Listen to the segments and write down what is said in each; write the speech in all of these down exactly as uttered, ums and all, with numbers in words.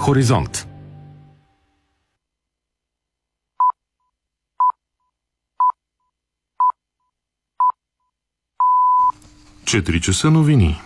Хоризонт. четири часа новини.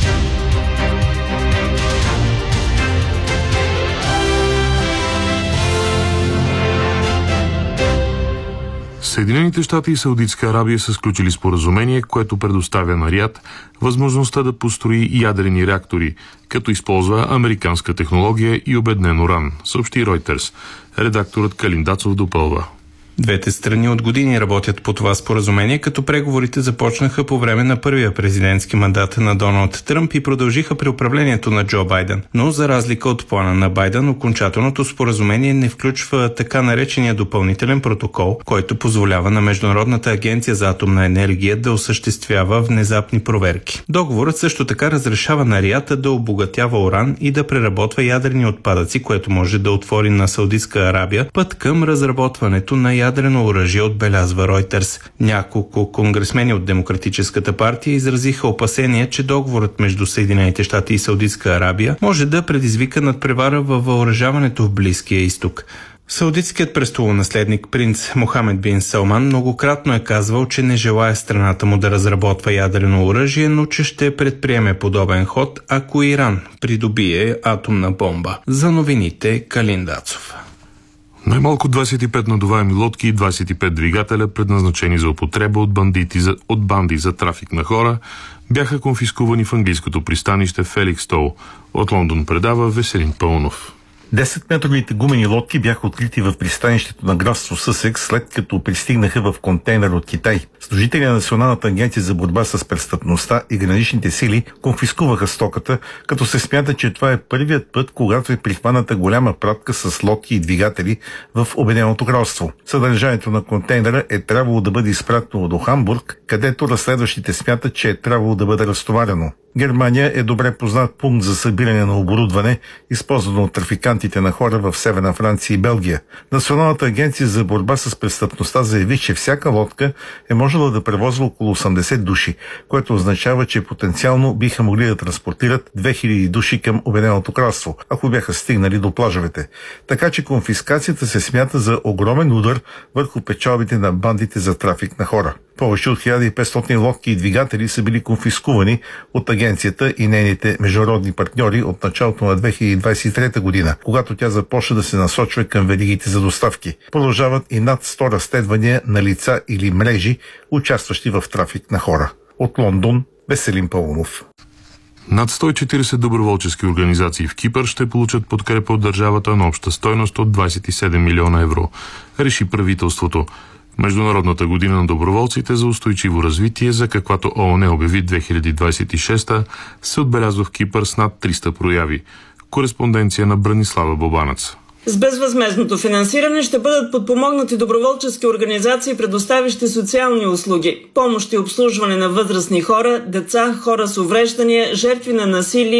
Съединените щати и Саудитска Арабия са сключили споразумение, което предоставя на Риад възможността да построи ядрени реактори, като използва американска технология и обеднен уран, съобщи Reuters. Редакторът Калин Дацов допълва. Двете страни от години работят по това споразумение, като преговорите започнаха по време на първия президентски мандат на Доналд Тръмп и продължиха при управлението на Джо Байден. Но за разлика от плана на Байден, окончателното споразумение не включва така наречения допълнителен протокол, който позволява на Международната агенция за атомна енергия да осъществява внезапни проверки. Договорът също така разрешава на Риад да обогатява уран и да преработва ядрени отпадъци, което може да отвори на Саудитска Арабия път към разработването на ядрени ядрено оръжие, отбелязва Reuters. Няколко конгресмени от Демократическата партия изразиха опасения, че договорът между Съединените щати и Саудитска Арабия може да предизвика надпревара във въоръжаването в Близкия изток. Саудитският престолонаследник принц Мохамед бин Салман многократно е казвал, че не желае страната му да разработва ядрено оръжие, но че ще предприеме подобен ход, ако Иран придобие атомна бомба. За новините Калин Дацов. Най-малко двадесет и пет надуваеми лодки и двадесет и пет двигателя, предназначени за употреба от, бандити за, от банди за трафик на хора, бяха конфискувани в английското пристанище Феликстоу. От Лондон предава Веселин Пълнов. десетметровите гумени лодки бяха открити в пристанището на графство Съсекс, след като пристигнаха в контейнер от Китай. Служители на Националната агенция за борба с престъпността и граничните сили конфискуваха стоката, като се смята, че това е първият път, когато е прихваната голяма пратка с лодки и двигатели в Обединеното кралство. Съдържанието на контейнера е трябвало да бъде изпратено до Хамбург, където разследващите смятат, че е трябвало да бъде разтоварено. Германия е добре познат пункт за събиране на оборудване, използвано от трафикантите на хора в Северна Франция и Белгия. Националната агенция за борба с престъпността заяви, че всяка лодка е можела да превозва около осемдесет души, което означава, че потенциално биха могли да транспортират две хиляди души към Обединеното кралство, ако бяха стигнали до плажовете. Така че конфискацията се смята за огромен удар върху печалбите на бандите за трафик на хора. Повече от хиляда и петстотин лодки и двигатели са били конфискувани от агенцията и нейните международни партньори от началото на две хиляди двадесет и трета година, когато тя започна да се насочва към веригите за доставки. Продължават и над сто разследвания на лица или мрежи, участващи в трафик на хора. От Лондон, Веселин Пълнов. Над сто и четиридесет доброволчески организации в Кипър ще получат подкрепа от държавата на обща стойност от двадесет и седем милиона евро, реши правителството. Международната година на доброволците за устойчиво развитие, за каквато ООН обяви две хиляди двадесет и шеста, се отбелязва в Кипър с над триста прояви. Кореспонденция на Бранислава Бобанец. С безвъзмездното финансиране ще бъдат подпомогнати доброволчески организации, предоставящи социални услуги, помощ и обслужване на възрастни хора, деца, хора с увреждания, жертви на насилие